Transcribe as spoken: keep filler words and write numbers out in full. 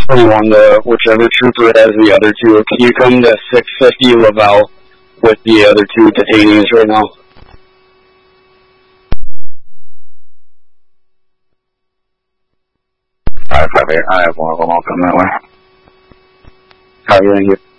twenty-one to whichever trooper has the other two. Can you come to six fifty Lavelle with the other two detainees right now? five five eight, I have one of them, I'll come that way. Alright, thank you.